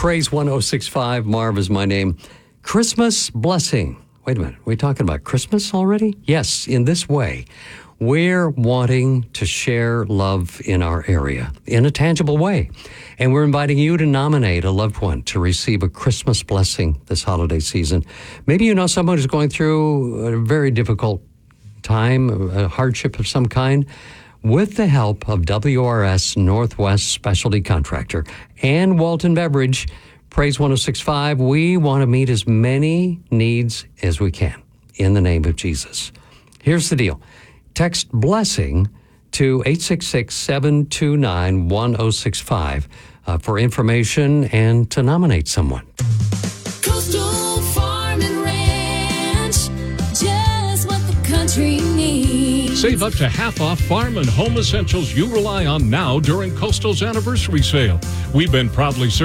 Praise 106.5. Marv is my name. Christmas blessing. Wait a minute. Are we talking about Christmas already? Yes, in this way. We're wanting to share love in our area in a tangible way. And we're inviting you to nominate a loved one to receive a Christmas blessing this holiday season. Maybe you know someone who's going through a very difficult time, a hardship of some kind. With the help of WRS Northwest Specialty Contractor and Walton Beverage, Praise 106.5, we want to meet as many needs as we can in the name of Jesus. Here's the deal. Text blessing to 866-729-1065 for information and to nominate someone. Coastal Farm and Ranch, just what the country needs. Save up to half off farm and home essentials you rely on now during Coastal's anniversary sale. We've been proudly serving